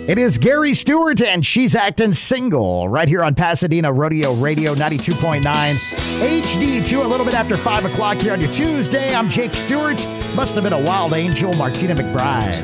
It is Gary Stewart, and She's Acting Single right here on Pasadena Rodeo Radio 92.9 HD2, a little bit after 5 o'clock here on your Tuesday. I'm Jake Stewart. Must have been a wild angel, Martina McBride.